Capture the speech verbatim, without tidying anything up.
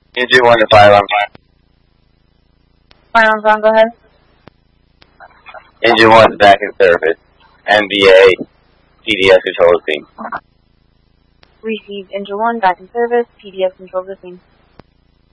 Engine one to fire alarm. Fire alarm's on, go ahead. Engine one's back in service. N B A, P D S control the scene. Received engine one, back in service, P D S control the scene.